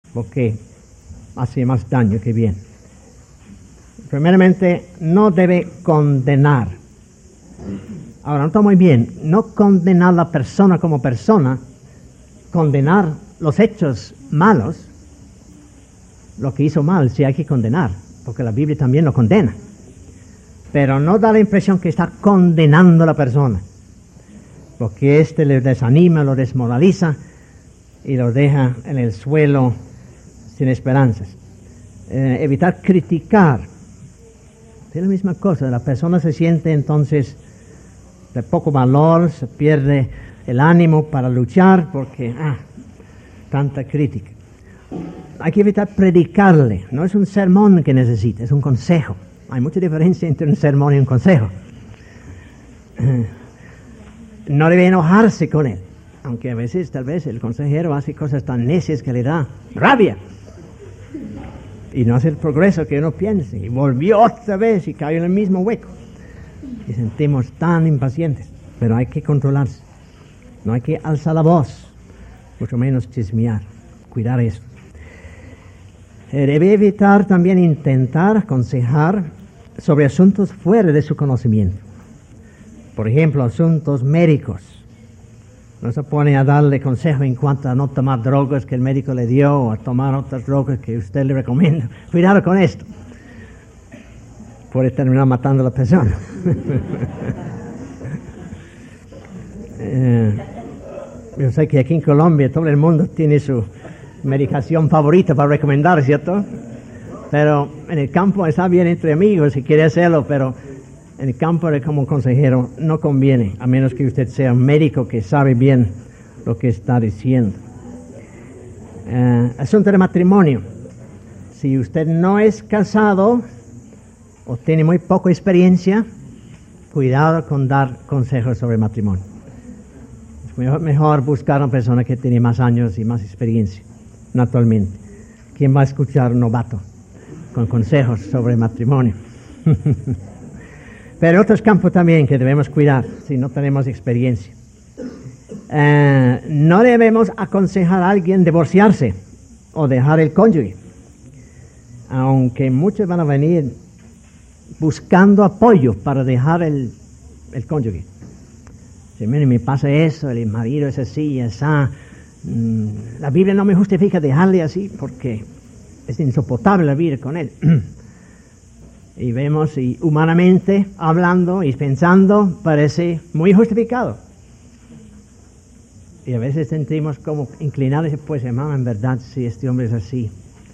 porque hace más daño que bien. Primeramente, no debe condenar. Ahora, nota muy bien, no condenar a la persona como persona, condenar los hechos malos, lo que hizo mal, sí hay que condenar, porque la Biblia también lo condena. Pero no da la impresión que está condenando a la persona, porque le desanima, lo desmoraliza y lo deja en el suelo sin esperanzas. Evitar criticar. Es la misma cosa, la persona se siente entonces de poco valor, se pierde el ánimo para luchar porque tanta crítica. Hay que evitar predicarle, no es un sermón que necesita, es un consejo. Hay mucha diferencia entre un sermón y un consejo. No debe enojarse con él, aunque a veces, tal vez, el consejero hace cosas tan necias que le da rabia. Y no hace el progreso que uno piensa, y volvió otra vez y cayó en el mismo hueco. Y sentimos tan impacientes, pero hay que controlarse. No hay que alzar la voz, mucho menos chismear, cuidar eso. Debe evitar también intentar aconsejar sobre asuntos fuera de su conocimiento. Por ejemplo, asuntos médicos. No se pone a darle consejo en cuanto a no tomar drogas que el médico le dio o a tomar otras drogas que usted le recomienda. Cuidado con esto. Puede terminar matando a la persona. Yo sé que aquí en Colombia todo el mundo tiene su medicación favorita para recomendar, ¿cierto? Pero en el campo está bien entre amigos si quiere hacerlo, pero en el campo como consejero no conviene, a menos que usted sea un médico que sabe bien lo que está diciendo. Asunto de matrimonio. Si usted no es casado o tiene muy poca experiencia, cuidado con dar consejos sobre matrimonio. Es mejor buscar a una persona que tiene más años y más experiencia, naturalmente. ¿Quién va a escuchar a un novato con consejos sobre matrimonio? Pero otros campos también que debemos cuidar si no tenemos experiencia. No debemos aconsejar a alguien divorciarse o dejar el cónyuge, aunque muchos van a venir buscando apoyo para dejar el cónyuge. Si me pasa eso, el marido es así, esa. La Biblia no me justifica dejarle así porque es insoportable vivir con él. Y vemos, y humanamente hablando y pensando, parece muy justificado. Y a veces sentimos como inclinados, pues hermano, en verdad, sí, este hombre es así.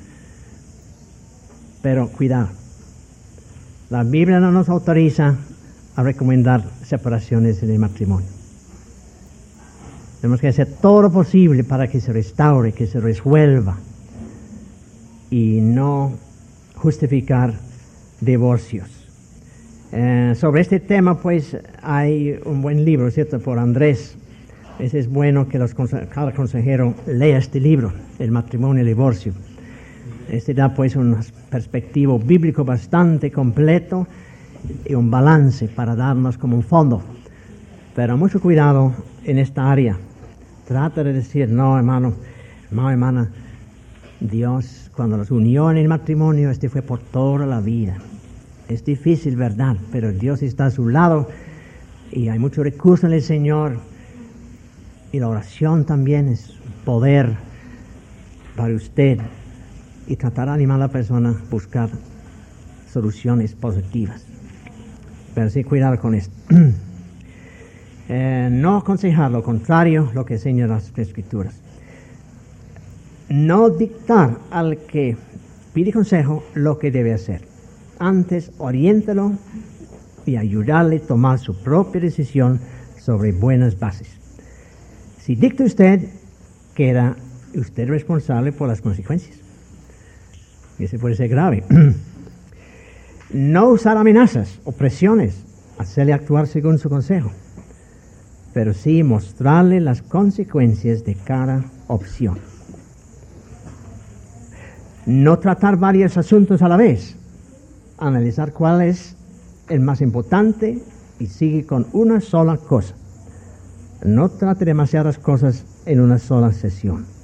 Pero cuidado, la Biblia no nos autoriza a recomendar separaciones en el matrimonio. Tenemos que hacer todo lo posible para que se restaure, que se resuelva, y no justificar divorcios. Sobre este tema, pues, hay un buen libro, ¿cierto?, por Andrés. Es bueno que cada consejero lea este libro, El matrimonio y el divorcio. Este da, pues, un perspectivo bíblico bastante completo y un balance para darnos como un fondo. Pero mucho cuidado en esta área. Trata de decir, no, hermano, hermana, Dios, cuando nos unió en el matrimonio, fue por toda la vida. Es difícil, ¿verdad? Pero Dios está a su lado y hay mucho recurso en el Señor. Y la oración también es poder para usted. Y tratar de animar a la persona a buscar soluciones positivas. Pero sí, cuidado con esto. No aconsejar lo contrario, lo que enseñan las Escrituras. No dictar al que pide consejo lo que debe hacer. Antes, oriéntalo y ayudarle a tomar su propia decisión sobre buenas bases. Si dicta usted, queda usted responsable por las consecuencias. Y ese puede ser grave. No usar amenazas o presiones, hacerle actuar según su consejo, pero sí mostrarle las consecuencias de cada opción. No tratar varios asuntos a la vez, analizar cuál es el más importante y sigue con una sola cosa. No trate demasiadas cosas en una sola sesión.